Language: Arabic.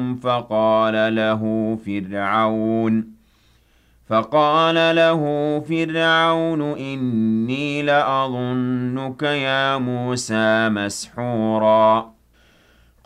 فقال له فرعون إني لأظنك يا موسى مسحورا